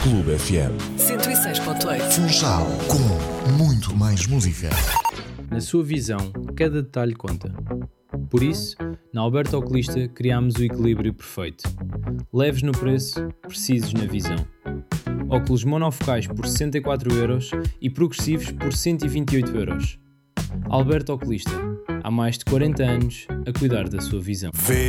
Clube FM. 106.8. Funchal, com muito mais música. Na sua visão, cada detalhe conta. Por isso, na Alberto Oculista criámos o equilíbrio perfeito. Leves no preço, precisos na visão. Óculos monofocais por 64€ e progressivos por 128€. Alberto Oculista, há mais de 40 anos a cuidar da sua visão.